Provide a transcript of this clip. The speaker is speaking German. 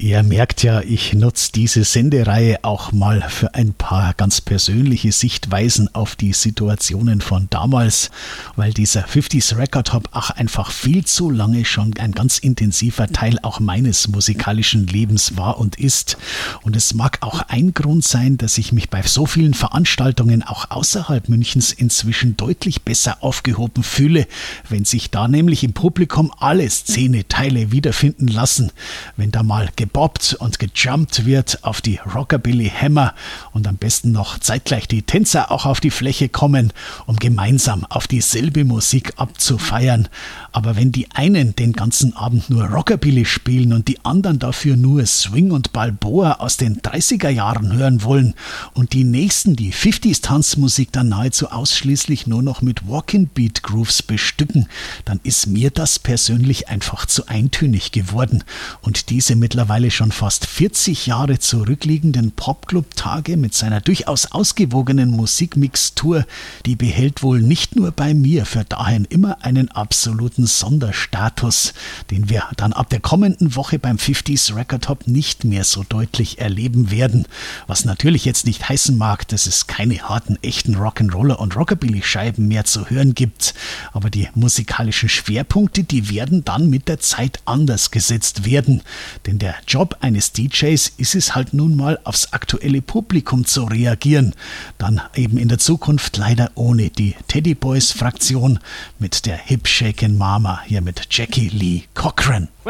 Ihr merkt ja, ich nutze diese Sendereihe auch mal für ein paar ganz persönliche Sichtweisen auf die Situationen von damals, weil dieser 50s Record Hop auch einfach viel zu lange schon ein ganz intensiver Teil auch meines musikalischen Lebens war und ist. Und es mag auch ein Grund sein, dass ich mich bei so vielen Veranstaltungen auch außerhalb Münchens inzwischen deutlich besser aufgehoben fühle, wenn sich da nämlich im Publikum alle Szeneteile wiederfinden lassen, wenn da mal gebobbt und gejumpt wird auf die Rockabilly Hammer und am besten noch zeitgleich die Tänzer auch auf die Fläche kommen, um gemeinsam auf dieselbe Musik abzufeiern. Aber wenn die einen den ganzen Abend nur Rockabilly spielen und die anderen dafür nur Swing und Balboa aus den 30er Jahren hören wollen und die nächsten die 50s Tanzmusik dann nahezu ausschließlich nur noch mit Walking Beat Grooves bestücken, dann ist mir das persönlich einfach zu eintönig geworden. Und diese mittlerweile schon fast 40 Jahre zurückliegenden Popclub-Tage mit seiner durchaus ausgewogenen Musikmixtur, die behält wohl nicht nur bei mir für dahin immer einen absoluten Sonderstatus, den wir dann ab der kommenden Woche beim 50s Record Hop nicht mehr so deutlich erleben werden. Was natürlich jetzt nicht heißen mag, dass es keine harten, echten Rock'n'Roller und Rockabilly-Scheiben mehr zu hören gibt, aber die musikalischen Schwerpunkte, die werden dann mit der Zeit anders gesetzt werden, denn der Job eines DJs ist es halt nun mal, aufs aktuelle Publikum zu reagieren. Dann eben in der Zukunft leider ohne die Teddy Boys Fraktion mit der Hip Shakin' Mama hier mit Jackie Lee Cochran.